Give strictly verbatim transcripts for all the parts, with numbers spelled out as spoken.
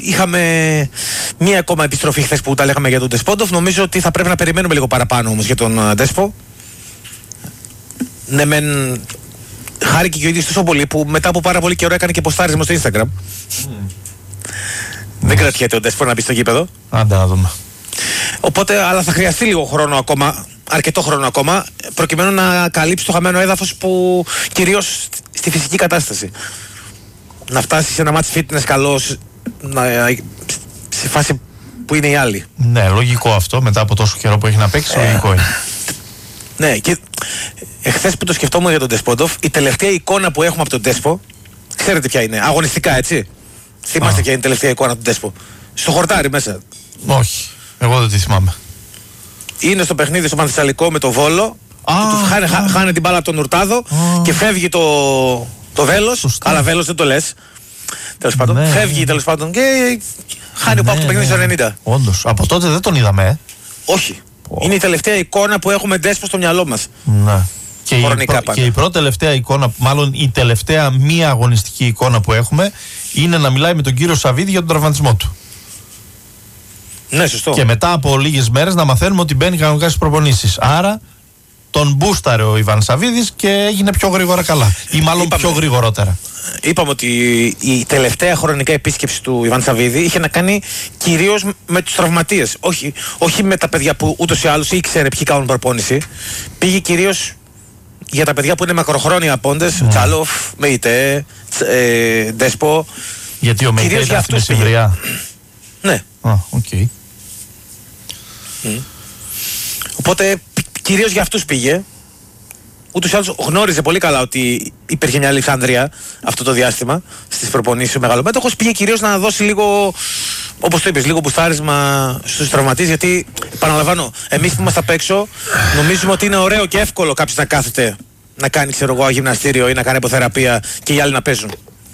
είχαμε μία ακόμα επιστροφή χθες που τα λέγαμε για τον Ντεσπόντοφ. Νομίζω ότι θα πρέπει να περιμένουμε λίγο παραπάνω όμως για τον Ντέσπο. Ναι, μεν χάρηκε και ο ίδιος τόσο πολύ που μετά από πάρα πολύ καιρό έκανε και ποστάρισμα στο Instagram. Mm. Δεν κρατιέται ο Ντέσπο να μπει στο γήπεδο. Άντε να δούμε. Οπότε, αλλά θα χρειαστεί λίγο χρόνο ακόμα, αρκετό χρόνο ακόμα, προκειμένου να καλύψει το χαμένο έδαφος που κυρίως στη φυσική κατάσταση. Να φτάσει σε ένα match fitness καλό, να, σε φάση που είναι οι άλλοι. Ναι, λογικό αυτό, μετά από τόσο καιρό που έχει να παίξει, ε, λογικό είναι. Ναι, και εχθές που το σκεφτόμουν για τον Ντεσπόντοφ, η τελευταία εικόνα που έχουμε από τον Ντέσπο, ξέρετε ποια είναι, αγωνιστικά έτσι. Θυμάστε ποια είναι η τελευταία εικόνα του Ντέσπο? Στο χορτάρι μέσα. Όχι, εγώ δεν τη θυμάμαι. Είναι στο παιχνίδι στο Πανθεσσαλικό με το Βόλο. Ah, του χάνε, ah. χάνε την μπάλα από τον Ουρτάδο ah. και φεύγει το, το βέλος. Σωστά. Αλλά βέλος δεν το λες. Τέλος πάντων. Ναι. Φεύγει τέλος πάντων και χάνει ναι, ο Πάοκ το παιχνίδι στο ενενήντα. Όντως. Από τότε δεν τον είδαμε, ε. Όχι. Oh. Είναι η τελευταία εικόνα που έχουμε Ντέσπο στο μυαλό μας. Ναι. Και η, προ, και η πρώτη τελευταία εικόνα, μάλλον η τελευταία μία αγωνιστική εικόνα που έχουμε, είναι να μιλάει με τον κύριο Σαββίδη για τον τραυματισμό του. Ναι, σωστό. Και μετά από λίγες μέρες να μαθαίνουμε ότι μπαίνει κανονικά στις προπονήσεις. Άρα τον μπούσταρε ο Ιβάν Σαββίδης και έγινε πιο γρήγορα καλά. Ή μάλλον είπαμε, πιο γρηγορότερα. Είπαμε ότι η τελευταία χρονικά επίσκεψη του Ιβάν Σαββίδη είχε να κάνει κυρίως με τους τραυματίες. Όχι, όχι με τα παιδιά που ούτως ή άλλως ήξερε ποιοι κάνουν προπόνηση. Πήγε κυρίως για τα παιδιά που είναι μακροχρόνια απόντες. Mm. Τσάλοφ, Μεϊτέ, ε, Ντέσπο. Γιατί ο Μεϊτέ ήταν στην Μεσημβριά. Ναι. Α, οκ. Okay. Mm. Οπότε κυρίως για αυτούς πήγε. Ούτως ή άλλως γνώριζε πολύ καλά ότι υπήρχε μια Αλεξάνδρεια αυτό το διάστημα στις προπονήσεις ο μεγαλομέτωχος. Πήγε κυρίως να δώσει λίγο, όπως το είπες, λίγο μπουστάρισμα στους τραυματίες. Γιατί, επαναλαμβάνω, εμείς που είμαστε απ' έξω νομίζουμε ότι είναι ωραίο και εύκολο κάποιος να κάθεται να κάνει, ξέρω εγώ, γυμναστήριο ή να κάνει αποθεραπεία και οι άλλοι να παίζουν.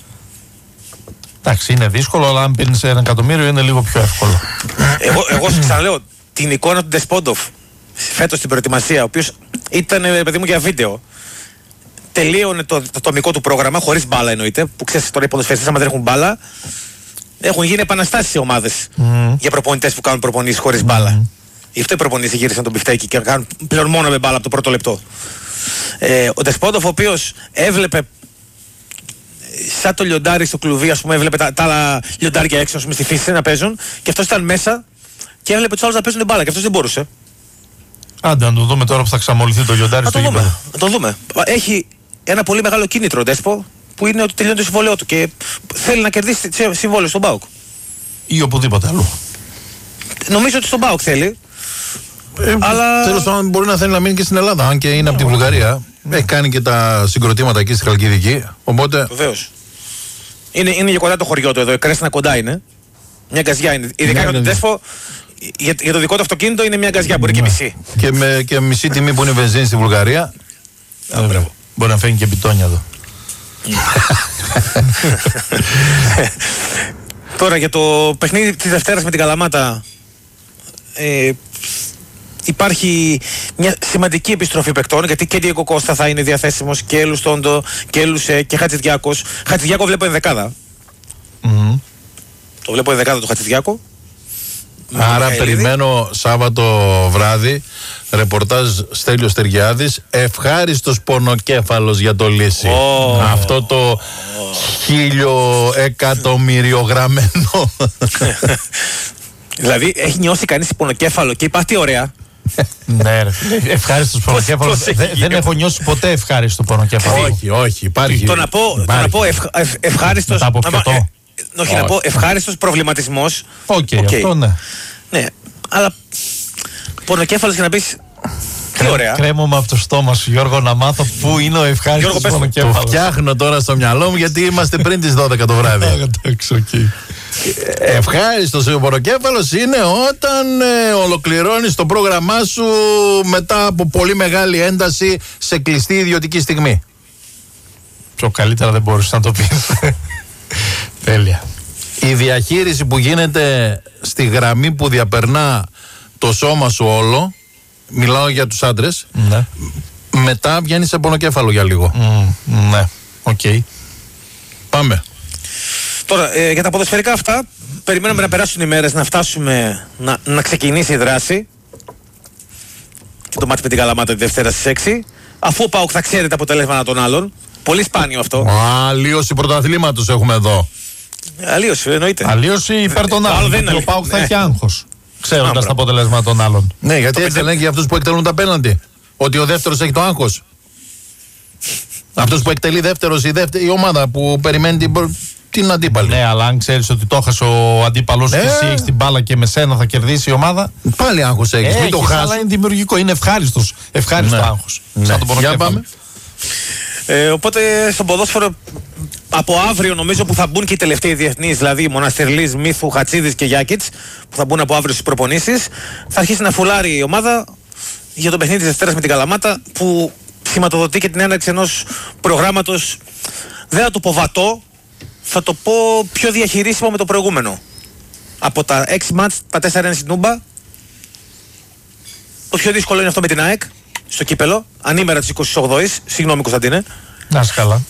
Εντάξει, είναι δύσκολο, αλλά αν πίνεις ένα εκατομμύριο είναι λίγο πιο εύκολο. Εγώ, εγώ σου ξαναλέω την εικόνα του Ντεσπόντοφ φέτος στην προετοιμασία, ο οποίος ήταν, παιδί μου, για βίντεο. Τελείωνε το, το ατομικό του πρόγραμμα, χωρίς μπάλα εννοείται, που ξέρεις τώρα οι ποδοσφαιριστές άμα δεν έχουν μπάλα, έχουν γίνει επαναστάσεις σε ομάδες mm. για προπονητές που κάνουν προπονήσεις χωρίς mm. μπάλα. Γι' αυτό οι προπονητές γύρισαν τον πιφτέκι και κάνουν πλέον μόνο με μπάλα από το πρώτο λεπτό. Ε, ο Ντεσπόντοφ, ο οποίος έβλεπε σαν το λιοντάρι στο κλουβί, ας πούμε, έβλεπε τα, τα άλλα λιοντάρια έξω, ας πούμε, στη φύση να παίζουν, και αυτός ήταν μέσα και έβλεπε τους άλλους να παίζουν μπάλα και αυτός δεν μπορούσε. Άντε να το δούμε τώρα που θα ξαμολυθεί το λιοντάρι στο γήπεδο. Να το δούμε. Έχει ένα πολύ μεγάλο κίνητρο ο Ντέσπο, που είναι ότι τελειώνει το συμβόλαιό του και θέλει να κερδίσει συμβόλαιο στον ΠΑΟΚ. Ή οπουδήποτε αλλού. Νομίζω ότι στον ΠΑΟΚ θέλει. Ε, αλλά... Τέλος πάντων μπορεί να θέλει να μείνει και στην Ελλάδα, αν και είναι από τη Βουλγαρία. Mm. Έχει κάνει και τα συγκροτήματα εκεί στη Χαλκιδική. Οπότε... Βεβαίως. Είναι, είναι για κοντά το χωριό του εδώ, η Κρέσνα κοντά είναι. Μια γκαζιά είναι. Ειδικά για τον Ντέσπο, για, για το δικό του αυτοκίνητο είναι μια γκαζιά, μπορεί και μισή. Και με και μισή τιμή που είναι βενζίνη στη Βουλγαρία. Α, μπορεί να φέρνει και μπιτόνια εδώ. Τώρα για το παιχνίδι της Δευτέρας με την Καλαμάτα, ε, υπάρχει μια σημαντική επιστροφή παικτών, γιατί και Διέγκο Κώστα θα είναι διαθέσιμος, και Λουστόντο και Λουσέ και Χατζηδιάκος. Χατζηδιάκο βλέπω ενδεκάδα. Mm-hmm. Το βλέπω ενδεκάδα το Χατζηδιάκο. Άρα περιμένω Σάββατο βράδυ ρεπορτάζ Στέλιος Τεργιάδης, ευχάριστος πονοκέφαλος για το Λύση. Oh. Αυτό το oh. χίλιο εκατομμυριογραμμένο. Δηλαδή έχει νιώσει κανείς πονοκέφαλο και είπα τι ωραία. Ναι, ευχάριστος πονοκέφαλος. Δεν έχω νιώσει ποτέ ευχάριστο πονοκέφαλο. Όχι, όχι, υπάρχει. Το να πω ευχάριστος. Όχι, να πω ευχάριστος προβληματισμός. Οκ, αυτό ναι. Ναι, αλλά πονοκέφαλος για να πεις τι ωραία. Κρέμομαι από το στόμα σου, Γιώργο, να μάθω πού είναι ο ευχάριστος πονοκέφαλος. Το φτιάχνω τώρα στο μυαλό μου, γιατί είμαστε πριν τις δώδεκα το βράδυ. Εντάξει, οκ. Ευχάριστος ο πονοκέφαλος είναι όταν ε, ολοκληρώνεις το πρόγραμμά σου μετά από πολύ μεγάλη ένταση σε κλειστή ιδιωτική στιγμή. Πιο καλύτερα δεν μπορείς να το πεις. Τέλεια. Η διαχείριση που γίνεται στη γραμμή που διαπερνά το σώμα σου όλο, μιλάω για τους άντρες, ναι. Μετά βγαίνει σε πονοκέφαλο για λίγο. Mm, ναι, οκ. Okay. Πάμε. Τώρα, ε, για τα ποδοσφαιρικά αυτά, περιμένουμε να περάσουν οι μέρες, να φτάσουμε να, να ξεκινήσει η δράση. Και το μάτι με την Καλαμάτα τη Δευτέρα στις έξι. Αφού ο ΠΑΟΚ θα ξέρει τα αποτελέσματα των άλλων. Πολύ σπάνιο αυτό. Αλλίωση πρωταθλήματος έχουμε εδώ. Αλλίωση, εννοείται. Αλλίωση υπέρ των άλλων. Γιατί ο ΠΑΟΚ θα έχει άγχος. Ξέροντας τα αποτελέσματα των άλλων. Ναι, γιατί έτσι λένε και για αυτούς που εκτελούν τα πέναντι. Ότι ο δεύτερος έχει το άγχος. Αυτός που εκτελεί δεύτερος, η, δεύτερη, η ομάδα που περιμένει την, την αντίπαλη. Ναι, αλλά αν ξέρεις ότι το έχασε ο αντίπαλος ε. και εσύ έχεις την μπάλα και με σένα θα κερδίσει η ομάδα. Πάλι άγχος έχεις. Μην το χάσεις. Αλλά είναι δημιουργικό, είναι ευχάριστος. Ευχάριστο ναι. άγχος. Ναι. Σαν το Για πάμε. Ε, οπότε στον ποδόσφαιρο από αύριο νομίζω που θα μπουν και οι τελευταίοι διεθνείς, δηλαδή Μοναστερλής, Μύθου, Χατσίδης και Γιάκητς, που θα μπουν από αύριο στις προπονήσεις, θα αρχίσει να φουλάρει η ομάδα για το παιχνίδι της Δευτέρας με την Καλαμάτα, που σηματοδοτεί και την έναρξη ενός προγράμματος, δεν θα το πω βατό, θα το πω πιο διαχειρίσιμο με το προηγούμενο. Από τα έξι μάτς, τα τέσσερα είναι στην Τούμπα. Το πιο δύσκολο είναι αυτό με την ΑΕΚ, στο κύπελο, ανήμερα της εικοστής όγδοης. Συγγνώμη Κωνσταντίνε. Να είσαι καλά.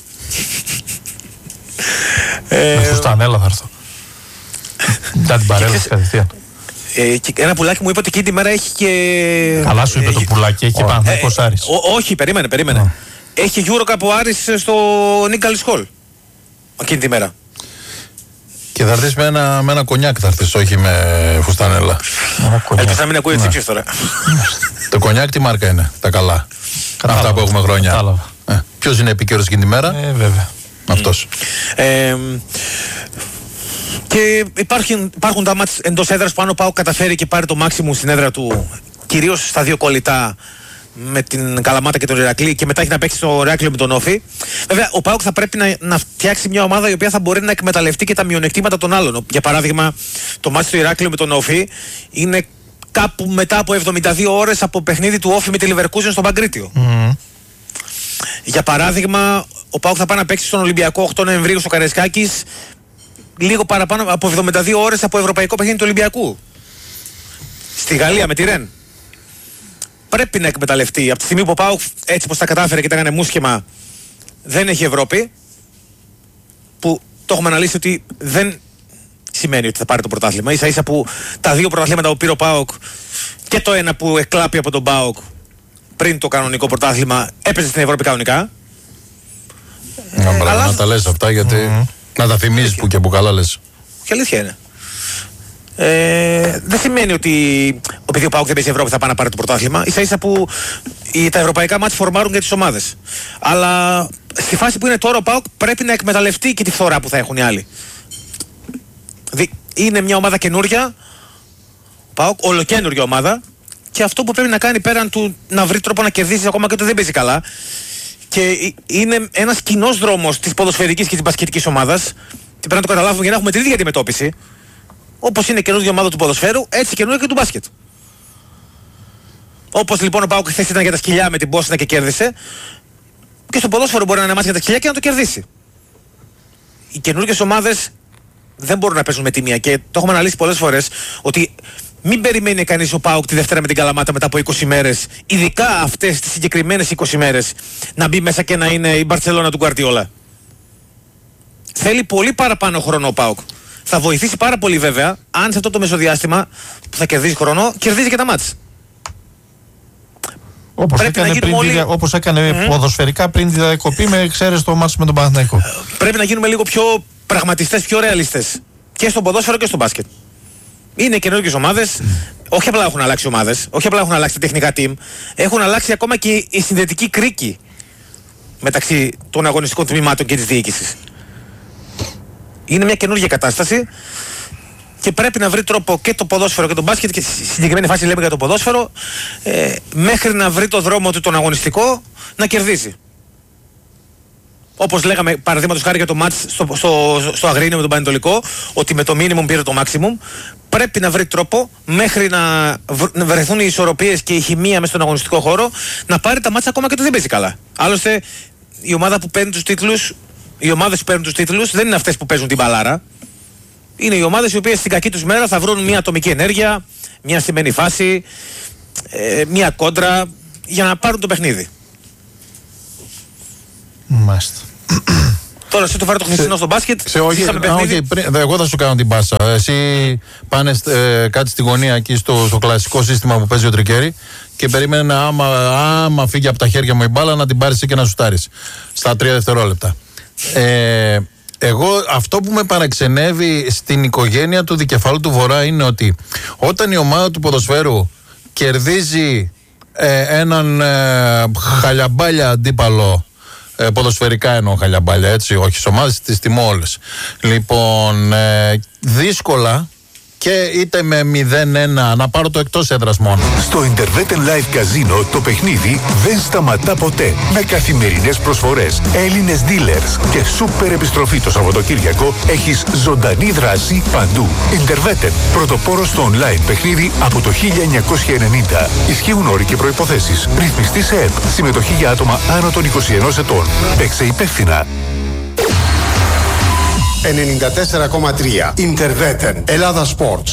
Με φουστάνε, έλα θα έρθω. Μετά την παρέλαση κατευθείαν. Ε, και ένα πουλάκι μου είπε ότι εκείνη τη μέρα έχει και... Καλά σου είπε ε, το πουλάκι, έχει και Παναθηναϊκός ε, Άρης. Όχι, περίμενε, περίμενε. Oh. Έχει EuroCup ο Άρης στο Νίκαλις Χολ εκείνη τη μέρα. Και θα έρθεις με ένα, με ένα κονιάκ, θα έρθεις, όχι με φουστανέλα. Ελπίζω να μην ακούει έτσι ναι. τώρα. Το κονιάκ τι μάρκα είναι, τα καλά. Κατάλαβα. Αυτά που έχουμε χρόνια. Ε, ποιος είναι επικαιρός εκείνη τη μέρα? Ε, βέβαια. Αυτός. Ε, και υπάρχουν, υπάρχουν τα μάτς εντός έδρας που αν ο ΠΑΟΚ καταφέρει και πάρει το μάξιμου στην έδρα του, κυρίως στα δύο κολλητά με την Καλαμάτα και τον Ηρακλή, και μετά έχει να παίξει το Ηράκλειο με τον Όφη. Βέβαια, ο ΠΑΟΚ θα πρέπει να, να φτιάξει μια ομάδα η οποία θα μπορεί να εκμεταλλευτεί και τα μειονεκτήματα των άλλων. Για παράδειγμα, το μάτς του Ηράκλειο με τον Όφη είναι κάπου μετά από εβδομήντα δύο ώρες από παιχνίδι του Όφη με τη Λιβερκούζεν στο Παγκρίτιο. Mm. Για παράδειγμα, ο ΠΑΟΚ θα πάει να παίξει στον Ολυμπιακό οκτώ Νοεμβρίου στο Καραϊσκάκης λίγο παραπάνω από εβδομήντα δύο ώρες από ευρωπαϊκό παιχνίδι του Ολυμπιακού. Στη Γαλλία με τη Ρεν. Πρέπει να εκμεταλλευτεί. Από τη στιγμή που ο ΠΑΟΚ έτσι πως τα κατάφερε και τα έκανε μουσχεμα, δεν έχει Ευρώπη, που το έχουμε αναλύσει ότι δεν σημαίνει ότι θα πάρει το πρωτάθλημα. Ίσα ίσα που τα δύο πρωταθλήματα που πήρε ο ΠΑΟΚ και το ένα που εκλάπει από τον ΠΑΟΚ πριν το κανονικό πρωτάθλημα έπαιζε στην Ευρώπη κανονικά. Να, ε, αλλά... να τα λες αυτά γιατί mm-hmm. να τα θυμίζεις που και που καλά λες. Και αλήθεια είναι. Ε, δεν σημαίνει ότι επειδή ο ΠΑΟΚ δεν παίζει Ευρώπη θα πάει να πάρει το πρωτάθλημα. Ίσα ίσα που οι, τα ευρωπαϊκά μάτς φορμάρουν για τις ομάδες. Αλλά στη φάση που είναι τώρα ο ΠΑΟΚ πρέπει να εκμεταλλευτεί και τη φθορά που θα έχουν οι άλλοι. Δη, είναι μια ομάδα καινούρια, ΠΑΟΚ, ολοκένουργια ομάδα, και αυτό που πρέπει να κάνει πέραν του να βρει τρόπο να κερδίσει ακόμα και όταν δεν παίζει καλά. Και είναι ένας κοινός δρόμος της ποδοσφαιρικής και της μπασκετικής ομάδας. Και πρέπει να το καταλάβουμε για να έχουμε την ίδια αντιμετώπιση. Όπως είναι καινούργια ομάδα του ποδοσφαίρου, έτσι καινούργια και του μπάσκετ. Όπως λοιπόν ο ΠΑΟΚ χθες ήταν για τα σκυλιά με την Μπόσνα και κέρδισε, και στο ποδόσφαιρο μπορεί να είναι μάτς για τα σκυλιά και να το κερδίσει. Οι καινούργιες ομάδες δεν μπορούν να παίζουν με τιμία, και το έχουμε αναλύσει πολλές φορές ότι μην περιμένει κανείς ο ΠΑΟΚ τη Δευτέρα με την Καλαμάτα μετά από είκοσι μέρες, ειδικά αυτές τις συγκεκριμένες είκοσι μέρες, να μπει μέσα και να είναι η Μπαρτσελώνα του Γκουαρδιόλα. Θέλει πολύ παραπάνω χρόνο ο ΠΑΟΚ. Θα βοηθήσει πάρα πολύ βέβαια αν σε αυτό το μεσοδιάστημα που θα κερδίζει χρόνο, κερδίζει και τα μάτς. Όπως έκανε, πριν όλοι... διδα... όπως έκανε mm-hmm. ποδοσφαιρικά πριν τη διακοπή με εξαίρεση το μάτς με τον Παναθηναϊκό. Πρέπει να γίνουμε λίγο πιο πραγματιστές, πιο ρεαλιστές. Και στο ποδόσφαιρο και στο μπάσκετ. Είναι καινούργιες ομάδες, mm. όχι απλά έχουν αλλάξει ομάδες, όχι απλά έχουν αλλάξει τα τεχνικά team, έχουν αλλάξει ακόμα και η συνδετική κρίκη μεταξύ των αγωνιστικών τμήματων και της διοίκησης. Είναι μια καινούργια κατάσταση και πρέπει να βρει τρόπο και το ποδόσφαιρο και το μπάσκετ, και στη συγκεκριμένη φάση λέμε για το ποδόσφαιρο, ε, μέχρι να βρει το δρόμο του τον αγωνιστικό να κερδίσει. Όπως λέγαμε παραδείγματος χάρη για το μάτς στο, στο, στο Αγρίνιο με τον Πανετολικό, ότι με το minimum πήρε το maximum, πρέπει να βρει τρόπο μέχρι να, βρ, να βρεθούν οι ισορροπίες και η χημεία μέσα στον αγωνιστικό χώρο, να πάρει τα μάτς ακόμα και το δεν παίζει καλά. Άλλωστε η ομάδα που παίρνει τους τίτλους, οι ομάδες που παίρνουν τους τίτλους δεν είναι αυτές που παίζουν την μπαλάρα. Είναι οι ομάδες οι οποίες στην κακή τους μέρα θα βρουν μια ατομική ενέργεια, μια στημένη φάση, ε, μια κόντρα για να πάρουν το παιχνίδι. Μάλιστα. Τώρα εσύ το φέρε το χθεσινό στο μπάσκετ. Σε όχι, ζήσαμε α, παιχνίδι. όχι, πριν, εγώ θα σου κάνω την πάσα. Εσύ πάνε ε, κάτι στη γωνία εκεί στο, στο κλασικό σύστημα που παίζει ο Τρικέρι και περίμενε άμα, άμα φύγει από τα χέρια μου η μπάλα να την πάρεις και να σουτάρεις στα τρία δευτερόλεπτα. Ε, εγώ αυτό που με παραξενεύει στην οικογένεια του Δικεφάλου του Βορρά είναι ότι όταν η ομάδα του ποδοσφαίρου κερδίζει ε, έναν ε, χαλιαμπάλια αντίπαλο, ε, ποδοσφαιρικά εννοώ χαλιαμπάλια, έτσι, όχι στις ομάδες, τις τιμώ όλες. Λοιπόν, ε, δύσκολα και είτε με μηδέν ένα να πάρω το εκτός έδρας μόνο. Στο Interveten Live Casino το παιχνίδι δεν σταματά ποτέ. Με καθημερινές προσφορές, Έλληνες dealers και σούπερ επιστροφή το Σαββατοκύριακο έχεις ζωντανή δράση παντού. Interveten, πρωτοπόρος στο online παιχνίδι από το χίλια εννιακόσια ενενήντα. Ισχύουν όροι και προϋποθέσεις. Ρυθμιστή σε ΕΠ. Συμμετοχή για άτομα άνω των είκοσι ενός ετών. Παίξε υπεύθυνα. ενενήντα τέσσερα κόμμα τρία Interveten Ελλάδα Sports.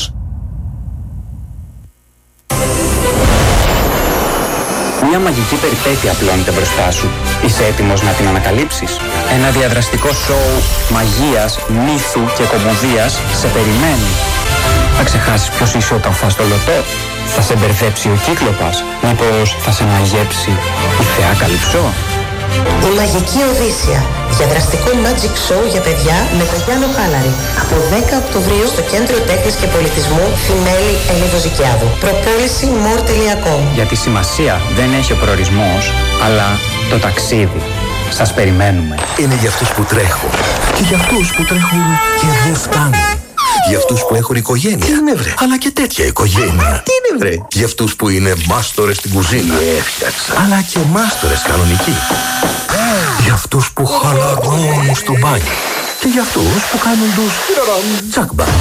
Μια μαγική περιπέτεια απλώνεται μπροστά σου. Είσαι έτοιμος να την ανακαλύψεις? Ένα διαδραστικό σοου μαγείας, μύθου και κομμωδίας σε περιμένει. Θα ξεχάσεις ποιος είσαι όταν φας το λωτό? Θα σε μπερδέψει ο κύκλοπας? Μήπως θα σε μαγέψει η θεά Καλυψό? Η Μαγική Οδύσσια. Διαδραστικό magic show για παιδιά με τον Γιάννο Χάλαρη. Από δέκα Οκτωβρίου στο Κέντρο Τέχνης και Πολιτισμού Φινέλη Ελίδου Ζικιάδου. Προπόληση more τελεία com. Γιατί σημασία δεν έχει ο προορισμός, αλλά το ταξίδι. Σας περιμένουμε. Είναι για αυτούς που τρέχουν. Και για αυτούς που τρέχουν και δεν φτάνουν. Για αυτούς που έχουν οικογένεια. Τι είναι βρε? Αλλά και τέτοια οικογένεια. Τι είναι βρε? Για αυτούς που είναι μάστορες στην κουζίνα. Έφτιαξα. Αλλά και μάστορες κανονικοί. Για αυτούς που χαλαρώνουν στο μπάνιο. Και για αυτούς που κάνουν τους τσακμπα.